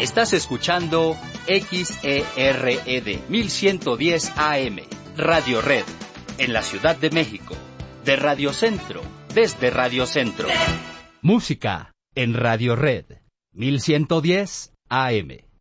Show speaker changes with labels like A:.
A: Estás escuchando XERED 1110 AM, Radio Red, en la Ciudad de México, de Radio Centro, desde Radio Centro. Música en Radio Red 1110 AM.